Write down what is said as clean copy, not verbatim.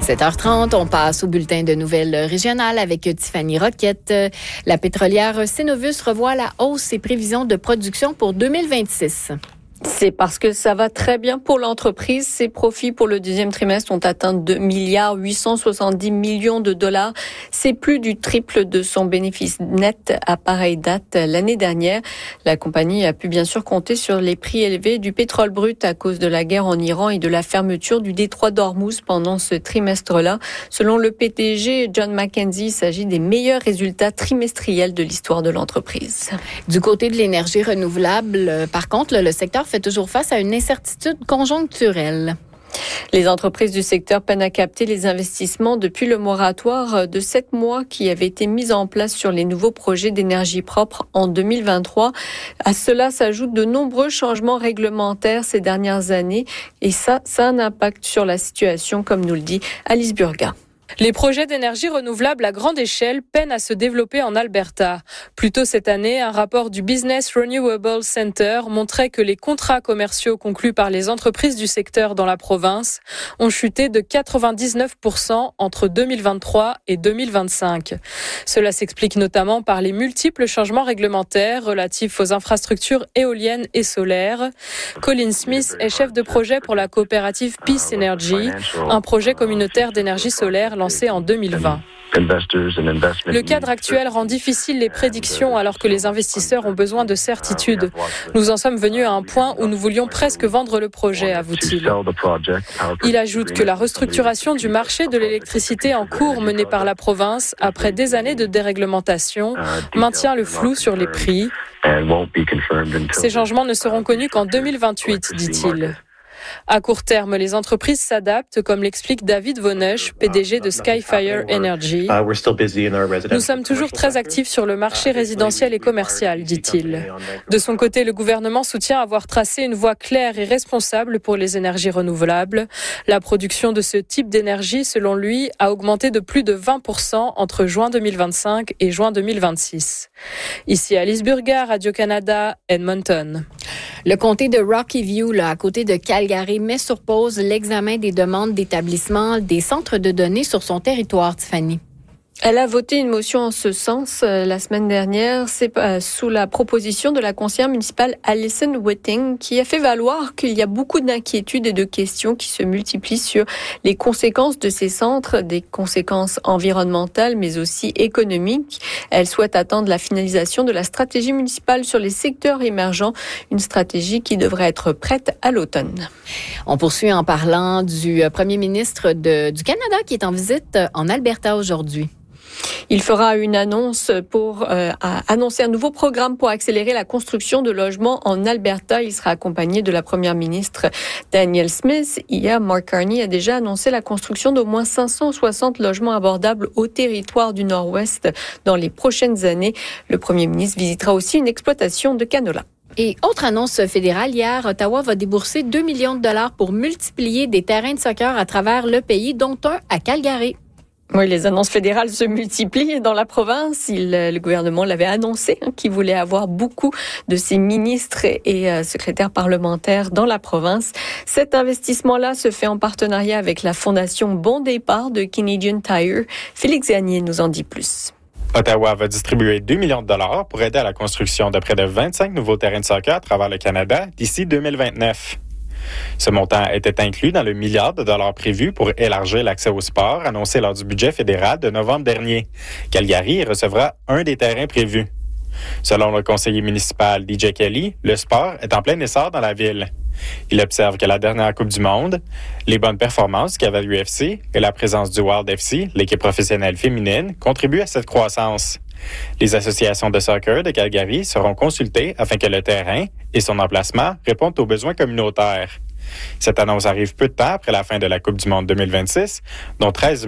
7h30, on passe au bulletin de nouvelles régionales avec Tiffany Roquette. La pétrolière Cenovus revoit à la hausse ses prévisions de production pour 2026. C'est parce que ça va très bien pour l'entreprise. Ses profits pour le deuxième trimestre ont atteint 2,870 milliards de dollars. C'est plus du triple de son bénéfice net à pareille date l'année dernière. La compagnie a pu bien sûr compter sur les prix élevés du pétrole brut à cause de la guerre en Iran et de la fermeture du détroit d'Ormuz pendant ce trimestre-là. Selon le PDG John McKenzie, il s'agit des meilleurs résultats trimestriels de l'histoire de l'entreprise. Du côté de l'énergie renouvelable, par contre, le secteur fait toujours face à une incertitude conjoncturelle. Les entreprises du secteur peinent à capter les investissements depuis le moratoire de 7 mois qui avait été mis en place sur les nouveaux projets d'énergie propre en 2023. À cela s'ajoutent de nombreux changements réglementaires ces dernières années et ça a un impact sur la situation, comme nous le dit Alice Burga. Les projets d'énergie renouvelable à grande échelle peinent à se développer en Alberta. Plus tôt cette année, un rapport du Business Renewable Center montrait que les contrats commerciaux conclus par les entreprises du secteur dans la province ont chuté de 99% entre 2023 et 2025. Cela s'explique notamment par les multiples changements réglementaires relatifs aux infrastructures éoliennes et solaires. Colin Smith est chef de projet pour la coopérative Peace Energy, un projet communautaire d'énergie solaire lancé en 2020. Le cadre actuel rend difficile les prédictions alors que les investisseurs ont besoin de certitudes. Nous en sommes venus à un point où nous voulions presque vendre le projet, avoue-t-il. Il ajoute que la restructuration du marché de l'électricité en cours menée par la province après des années de déréglementation maintient le flou sur les prix. Ces changements ne seront connus qu'en 2028, dit-il. À court terme, les entreprises s'adaptent, comme l'explique David Vonnesch, PDG de Skyfire Energy. Nous sommes toujours très actifs sur le marché résidentiel et commercial, dit-il. De son côté, le gouvernement soutient avoir tracé une voie claire et responsable pour les énergies renouvelables. La production de ce type d'énergie, selon lui, a augmenté de plus de 20% entre juin 2025 et juin 2026. Ici Alice Burga, Radio-Canada, Edmonton. Le comté de Rocky View, à côté de Calgary, met sur pause l'examen des demandes d'établissement des centres de données sur son territoire, Tiffany. Elle a voté une motion en ce sens la semaine dernière. C'est sous la proposition de la conseillère municipale Alison Whiting qui a fait valoir qu'il y a beaucoup d'inquiétudes et de questions qui se multiplient sur les conséquences de ces centres, des conséquences environnementales mais aussi économiques. Elle souhaite attendre la finalisation de la stratégie municipale sur les secteurs émergents, une stratégie qui devrait être prête à l'automne. On poursuit en parlant du premier ministre du Canada qui est en visite en Alberta aujourd'hui. Il fera une annonce pour annoncer un nouveau programme pour accélérer la construction de logements en Alberta. Il sera accompagné de la première ministre Danielle Smith. Hier, Mark Carney a déjà annoncé la construction d'au moins 560 logements abordables au territoire du Nord-Ouest dans les prochaines années. Le premier ministre visitera aussi une exploitation de canola. Et autre annonce fédérale, hier, Ottawa va débourser 2 millions de dollars pour multiplier des terrains de soccer à travers le pays, dont un à Calgary. Oui, les annonces fédérales se multiplient dans la province. Le gouvernement l'avait annoncé, qu'il voulait avoir beaucoup de ses ministres et secrétaires parlementaires dans la province. Cet investissement-là se fait en partenariat avec la fondation Bon Départ de Canadian Tire. Félix Gagné nous en dit plus. Ottawa va distribuer 2 millions de dollars pour aider à la construction de près de 25 nouveaux terrains de soccer à travers le Canada d'ici 2029. Ce montant était inclus dans le milliard de dollars prévu pour élargir l'accès au sport annoncé lors du budget fédéral de novembre dernier. Calgary recevra un des terrains prévus. Selon le conseiller municipal DJ Kelly, le sport est en plein essor dans la ville. Il observe que la dernière Coupe du Monde, les bonnes performances qu'a l'UFC et la présence du Wild FC, l'équipe professionnelle féminine, contribuent à cette croissance. Les associations de soccer de Calgary seront consultées afin que le terrain et son emplacement répondent aux besoins communautaires. Cette annonce arrive peu de temps après la fin de la Coupe du Monde 2026, dont 13